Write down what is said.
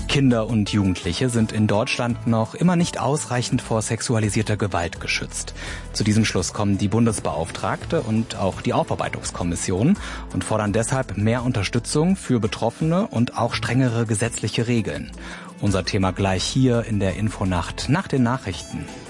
Kinder und Jugendliche sind in Deutschland noch immer nicht ausreichend vor sexualisierter Gewalt geschützt. Zu diesem Schluss kommen die Bundesbeauftragte und auch die Aufarbeitungskommission und fordern deshalb mehr Unterstützung für Betroffene und auch strengere gesetzliche Regeln. Unser Thema gleich hier in der Infonacht nach den Nachrichten.